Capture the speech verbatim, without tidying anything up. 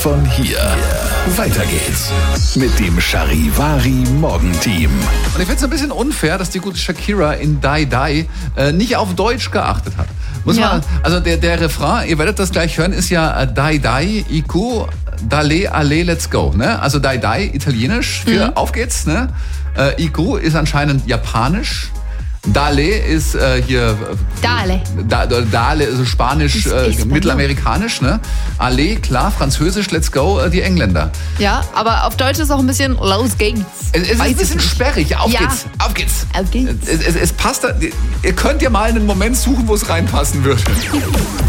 Von hier. Weiter geht's mit dem Charivari Morgenteam. Und ich finde es ein bisschen unfair, dass die gute Shakira in Die Die äh, nicht auf Deutsch geachtet hat. Muss Ja. man, also der, der Refrain, ihr werdet das gleich hören, ist ja äh, Die Die, Iku, Dale, Ale, Let's Go. Ne? Also Die Die, italienisch für Mhm. Auf geht's. Ne? Äh, Iku ist anscheinend japanisch. Dale ist äh, hier... Dale. Da, Dale, also Spanisch, Ist äh, Espanol. mittelamerikanisch. Ne? Ale, klar, Französisch, Let's Go, äh, die Engländer. Ja, aber auf Deutsch ist auch ein bisschen Los geht's. Es, es ist Weiß ein ich bisschen nicht. sperrig. Auf Ja. geht's, auf geht's. Auf geht's. Es, es, es passt, da, ihr könnt ja mal einen Moment suchen, wo es reinpassen würde.